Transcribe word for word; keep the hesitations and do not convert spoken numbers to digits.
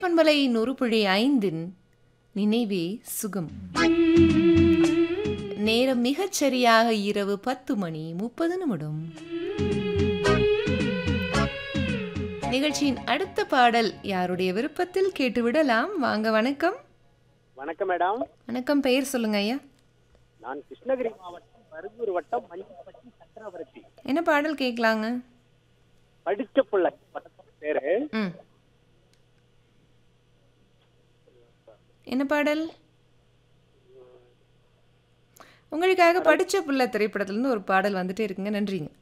பண்பலை நொறுபுழி ஐந்தின் நினைவே சுகம். நேரம் மிகச் சரியாக இரவு பத்து மணி முப்பது நிமிடம். நிகழ்ச்சியின் அடுத்த பாடல் யாருடைய விருப்பத்தில் கேட்டுவிடலாம். வாங்க. வணக்கம். வணக்கம் மேடம். வணக்கம். பெயர் சொல்லுங்க ஐயா. நான் கிருஷ்ணகிரி மாவட்டம் பருகூர் வட்டம் மஞ்சிப்பட்டி சக்கரவர்த்தி. என்ன பாடல் கேட்கலாங்க? படிச்ச பிள்ளை படத்தோட பேரு. ம். என்ன பாடல்? உங்களுக்காக படிச்ச புள்ள திரைப்படத்துல இருந்து ஒரு பாடல் வந்துட்டே இருக்குங்க. நன்றிங்க.